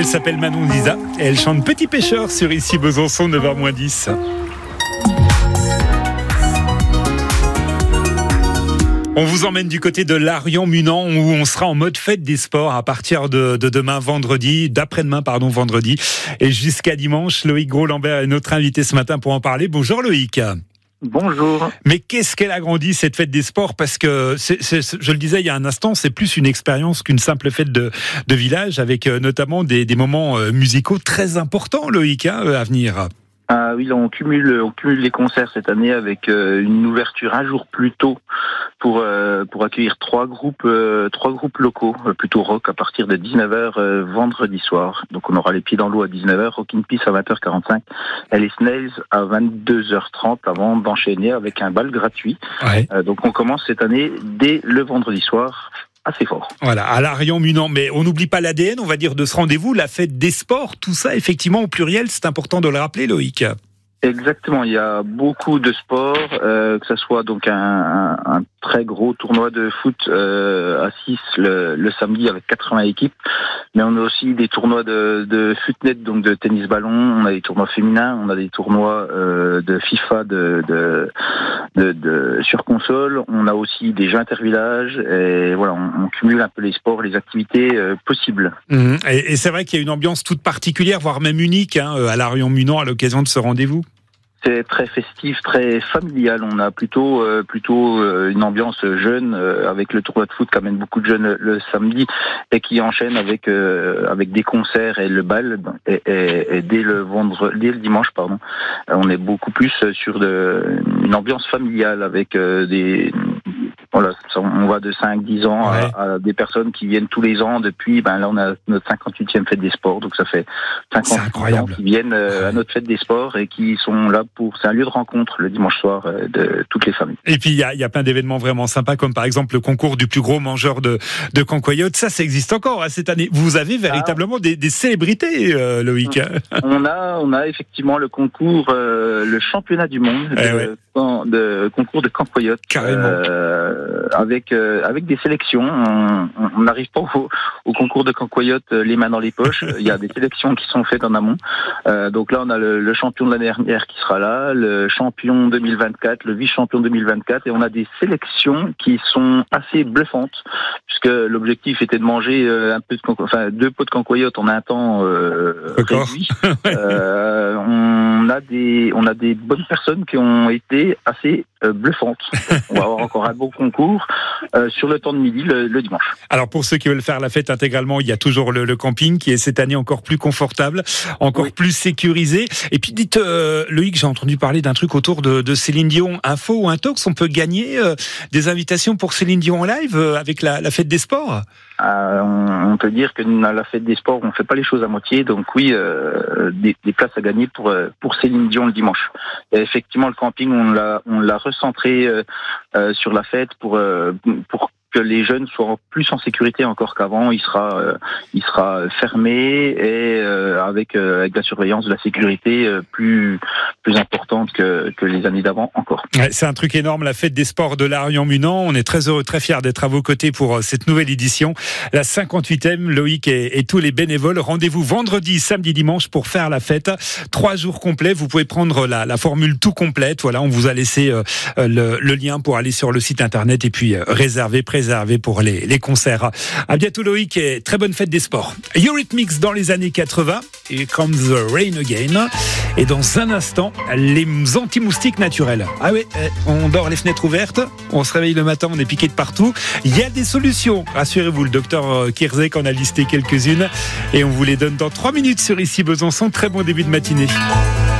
Elle s'appelle Manon Lisa et elle chante Petit Pêcheur sur Ici Besançon, 9h-10. On vous emmène du côté de Larion-Munan où on sera en mode fête des sports à partir de d'après-demain vendredi et jusqu'à dimanche. Loïc Gros-Lambert est notre invité ce matin pour en parler. Bonjour Loïc. Bonjour. Mais qu'est-ce qu'elle a grandi cette fête des sports? Parce que je le disais il y a un instant, c'est plus une expérience qu'une simple fête de village avec notamment des moments musicaux très importants, Loïc, à venir. Ah oui, là, on cumule les concerts cette année avec une ouverture un jour plus tôt pour accueillir trois groupes locaux, plutôt rock, à partir de 19h vendredi soir. Donc on aura les pieds dans l'eau à 19h, Rockin' Peace à 20h45 et les Snails à 22h30 avant d'enchaîner avec un bal gratuit. Ouais. Donc on commence cette année dès le vendredi soir. Assez fort. Voilà, à Larion-Munan. Mais on n'oublie pas l'ADN, on va dire, de ce rendez-vous, la fête des sports, tout ça, effectivement, au pluriel, c'est important de le rappeler, Loïc. Exactement, il y a beaucoup de sports, que ce soit donc un très gros tournoi de foot à 6 le samedi avec 80 équipes, mais on a aussi des tournois de footnet, donc de tennis ballon, on a des tournois féminins, on a des tournois de FIFA sur console, on a aussi des jeux intervillages, et voilà, on cumule un peu les sports, les activités possibles. Et c'est vrai qu'il y a une ambiance toute particulière, voire même unique, à Larion-Munan à l'occasion de ce rendez-vous. C'est très festif, très familial. On a plutôt une ambiance jeune avec le tournoi de foot qui amène beaucoup de jeunes le samedi et qui enchaîne avec des concerts et le bal et dès le dimanche on est beaucoup plus sur une ambiance familiale avec voilà, on va de 5-10 ans à des personnes qui viennent tous les ans depuis, là on a notre 58e fête des sports, donc ça fait 50 ans qui viennent à notre fête des sports et qui sont là c'est un lieu de rencontre le dimanche soir de toutes les familles. Et puis il y a plein d'événements vraiment sympas comme par exemple le concours du plus gros mangeur de Cancoyote, ça existe encore cette année. Vous avez véritablement des célébrités, Loïc. On a effectivement le concours, le championnat du monde de concours de Cancoyote. Carrément. Avec des sélections, on n'arrive pas au concours de Cancoyote les mains dans les poches. Il y a des sélections qui sont faites en amont. Donc là, on a le champion de l'année dernière qui sera là, le champion 2024, le vice-champion 2024, et on a des sélections qui sont assez bluffantes, puisque l'objectif était de manger 2 pots de Cancoyote en un temps réduit. On a des bonnes personnes qui ont été assez bluffantes. On va avoir encore un beau concours sur le temps de midi le dimanche. Alors pour ceux qui veulent faire la fête intégralement, il y a toujours le camping qui est cette année encore plus confortable, encore plus sécurisé. Et puis dites Loïc, j'ai entendu parler d'un truc autour de Céline Dion. Info ou intox, on peut gagner des invitations pour Céline Dion en live avec la fête des sports. On peut dire que à la fête des sports, on fait pas les choses à moitié. Donc oui, des places à gagner pour Céline Dion le dimanche. Et effectivement, le camping, on l'a recentré sur la fête pour que les jeunes soient plus en sécurité encore qu'avant. Il sera fermé et avec la surveillance de la sécurité plus importante que les années d'avant encore. Ouais, c'est un truc énorme, la fête des sports de Larion-Munan. On est très heureux, très fiers d'être à vos côtés pour cette nouvelle édition, la 58e. Loïc et tous les bénévoles. Rendez-vous vendredi, samedi, dimanche pour faire la fête. 3 jours complets. Vous pouvez prendre la formule tout complète. Voilà, on vous a laissé le lien pour aller sur le site internet et puis préserver pour les concerts. À bientôt Loïc et très bonne fête des sports. Eurythmics dans les années 80, Here Comes the Rain Again. Et dans un instant, les anti-moustiques naturels. Ah oui, on dort les fenêtres ouvertes, on se réveille le matin, on est piqué de partout. Il y a des solutions, rassurez-vous, le docteur Kierzek en a listé quelques-unes et on vous les donne dans 3 minutes sur Ici Besançon. Très bon début de matinée.